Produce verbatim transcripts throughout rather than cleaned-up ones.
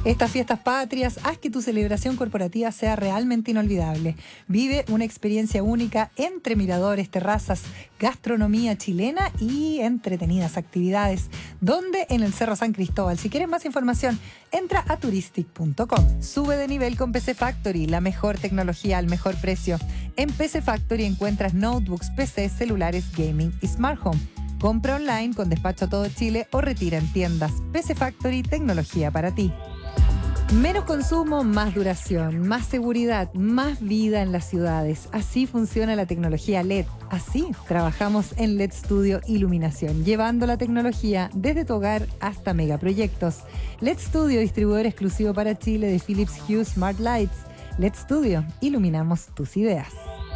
Estas fiestas patrias, haz que tu celebración corporativa sea realmente inolvidable. Vive una experiencia única entre miradores, terrazas, gastronomía chilena y entretenidas actividades. ¿Dónde? En el Cerro San Cristóbal. Si quieres más información, entra a turistic punto com. Sube de nivel con P C Factory, la mejor tecnología al mejor precio. En P C Factory encuentras notebooks, P Cs, celulares, gaming y smart home. Compra online con despacho a todo Chile o retira en tiendas. P C Factory, tecnología para ti. Menos consumo, más duración, más seguridad, más vida en las ciudades. Así funciona la tecnología L E D. Así trabajamos en L E D Studio Iluminación, llevando la tecnología desde tu hogar hasta megaproyectos. L E D Studio, distribuidor exclusivo para Chile de Philips Hue Smart Lights. L E D Studio, iluminamos tus ideas.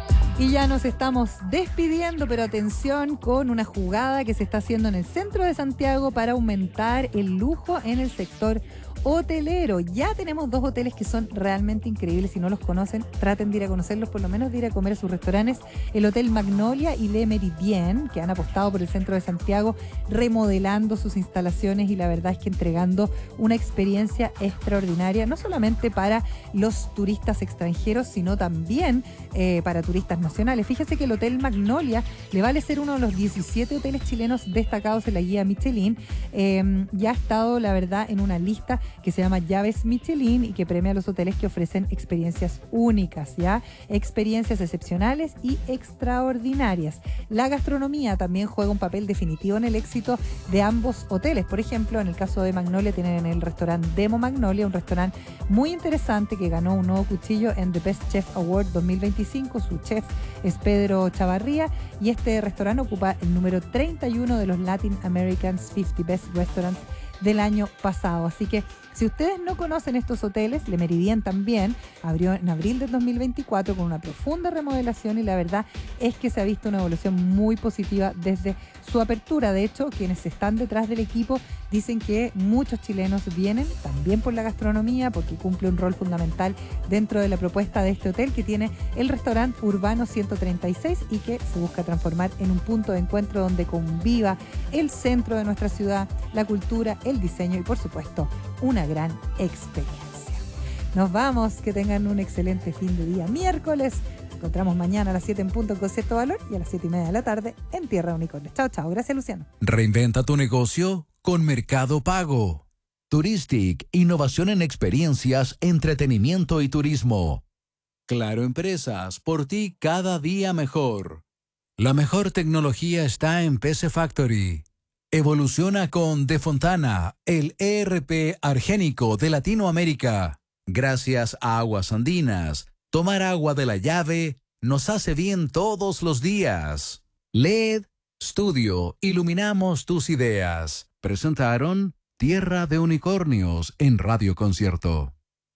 Y ya nos estamos despidiendo, pero atención con una jugada que se está haciendo en el centro de Santiago para aumentar el lujo en el sector hotelero. Ya tenemos dos hoteles que son realmente increíbles. Si no los conocen, traten de ir a conocerlos, por lo menos de ir a comer a sus restaurantes. El Hotel Magnolia y Le Méridien, que han apostado por el centro de Santiago, remodelando sus instalaciones y la verdad es que entregando una experiencia extraordinaria, no solamente para los turistas extranjeros, sino también eh, para turistas nacionales. Fíjese que el Hotel Magnolia le vale ser uno de los diecisiete hoteles chilenos destacados en la guía Michelin. Eh, ya ha estado, la verdad, en una lista que se llama Llaves Michelin y que premia a los hoteles que ofrecen experiencias únicas, ¿ya? Experiencias excepcionales y extraordinarias. La gastronomía también juega un papel definitivo en el éxito de ambos hoteles. Por ejemplo, en el caso de Magnolia tienen el restaurante Demo Magnolia, un restaurante muy interesante que ganó un nuevo cuchillo en The Best Chef Award dos mil veinticinco. Su chef es Pedro Chavarría y este restaurante ocupa el número treinta y uno de los Latin American cincuenta Best Restaurants del año pasado. Así que si ustedes no conocen estos hoteles, Le Méridien también abrió en abril del dos mil veinticuatro con una profunda remodelación y la verdad es que se ha visto una evolución muy positiva desde su apertura. De hecho, quienes están detrás del equipo dicen que muchos chilenos vienen también por la gastronomía, porque cumple un rol fundamental dentro de la propuesta de este hotel que tiene el restaurante Urbano ciento treinta y seis y que se busca transformar en un punto de encuentro donde conviva el centro de nuestra ciudad, la cultura, el diseño y por supuesto una gran experiencia. Nos vamos, que tengan un excelente fin de día miércoles. Nos encontramos mañana a las siete en punto en Concepto Valor y a las siete y media de la tarde en Tierra de Unicornios. Chao, chao. Gracias, Luciano. Reinventa tu negocio con Mercado Pago. Turistic, innovación en experiencias, entretenimiento y turismo. Claro Empresas, por ti cada día mejor. La mejor tecnología está en P C Factory. Evoluciona con De Fontana, el E R P argénico de Latinoamérica. Gracias a Aguas Andinas, tomar agua de la llave nos hace bien todos los días. L E D Studio, iluminamos tus ideas. Presentaron Tierra de Unicornios en Radio Concierto.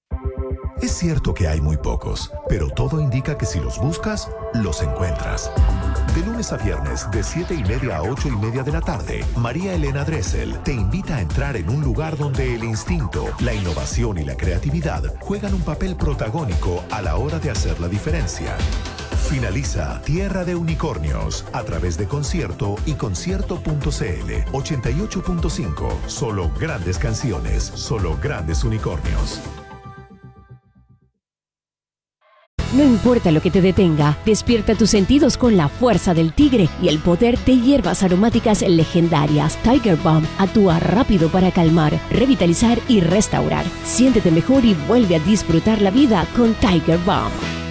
Es cierto que hay muy pocos, pero todo indica que si los buscas, los encuentras. De lunes a viernes, de siete y media a ocho y media de la tarde, María Elena Dressel te invita a entrar en un lugar donde el instinto, la innovación y la creatividad juegan un papel protagónico a la hora de hacer la diferencia. Finaliza Tierra de Unicornios a través de Concierto y concierto punto cl. ochenta y ocho punto cinco. Solo grandes canciones, solo grandes unicornios. No importa lo que te detenga, despierta tus sentidos con la fuerza del tigre y el poder de hierbas aromáticas legendarias. Tiger Balm actúa rápido para calmar, revitalizar y restaurar. Siéntete mejor y vuelve a disfrutar la vida con Tiger Balm.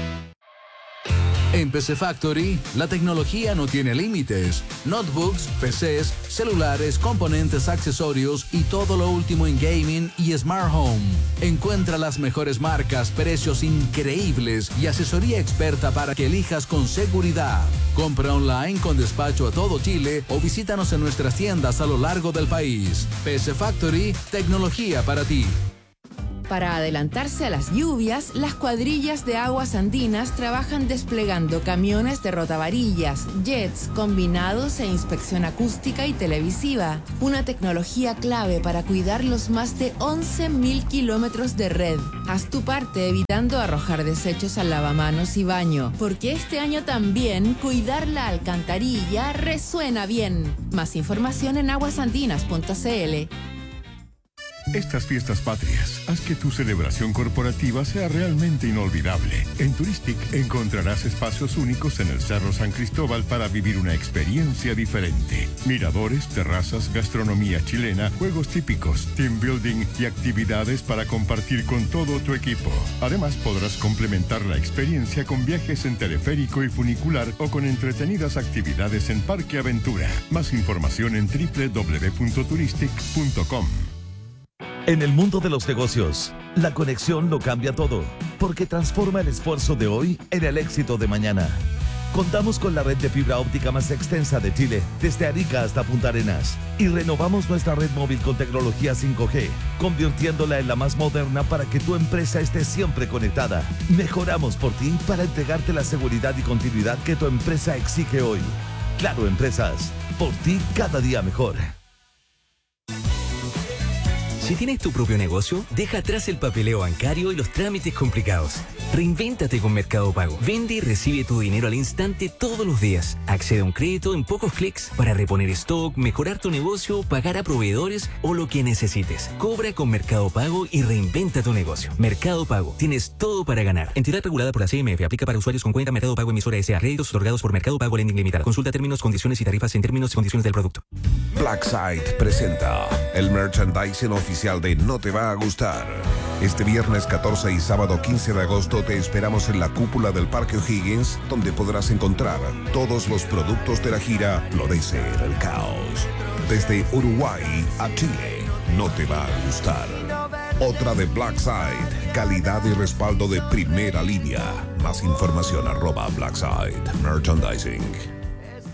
En P C Factory, la tecnología no tiene límites. Notebooks, P Cs, celulares, componentes, accesorios y todo lo último en gaming y smart home. Encuentra las mejores marcas, precios increíbles y asesoría experta para que elijas con seguridad. Compra online con despacho a todo Chile o visítanos en nuestras tiendas a lo largo del país. P C Factory, tecnología para ti. Para adelantarse a las lluvias, las cuadrillas de Aguas Andinas trabajan desplegando camiones de rotavarillas, jets, combinados e inspección acústica y televisiva. Una tecnología clave para cuidar los más de once mil kilómetros de red. Haz tu parte evitando arrojar desechos al lavamanos y baño, porque este año también cuidar la alcantarilla resuena bien. Más información en aguasandinas punto cl. Estas fiestas patrias, haz que tu celebración corporativa sea realmente inolvidable. En Turistic encontrarás espacios únicos en el Cerro San Cristóbal para vivir una experiencia diferente. Miradores, terrazas, gastronomía chilena, juegos típicos, team building y actividades para compartir con todo tu equipo. Además, podrás complementar la experiencia con viajes en teleférico y funicular o con entretenidas actividades en Parque Aventura. Más información en doble u doble u doble u punto turistic punto com. En el mundo de los negocios, la conexión lo cambia todo, porque transforma el esfuerzo de hoy en el éxito de mañana. Contamos con la red de fibra óptica más extensa de Chile, desde Arica hasta Punta Arenas, y renovamos nuestra red móvil con tecnología cinco G, convirtiéndola en la más moderna para que tu empresa esté siempre conectada. Mejoramos por ti para entregarte la seguridad y continuidad que tu empresa exige hoy. Claro Empresas, por ti cada día mejor. Si tienes tu propio negocio, deja atrás el papeleo bancario y los trámites complicados. Reinvéntate con Mercado Pago. Vende y recibe tu dinero al instante todos los días. Accede a un crédito en pocos clics para reponer stock, mejorar tu negocio, pagar a proveedores o lo que necesites. Cobra con Mercado Pago y reinventa tu negocio. Mercado Pago. Tienes todo para ganar. Entidad regulada por la C M F. Aplica para usuarios con cuenta Mercado Pago emisora S A. Créditos otorgados por Mercado Pago Lending Limitada. Consulta términos, condiciones y tarifas en términos y condiciones del producto. Blackside presenta el merchandising oficial de No Te Va a Gustar. Este viernes catorce y sábado quince de agosto te esperamos en la cúpula del Parque O'Higgins, donde podrás encontrar todos los productos de la gira Florecer el Caos. Desde Uruguay a Chile, No Te Va a Gustar. Otra de Blackside, calidad y respaldo de primera línea. Más información arroba Blackside Merchandising.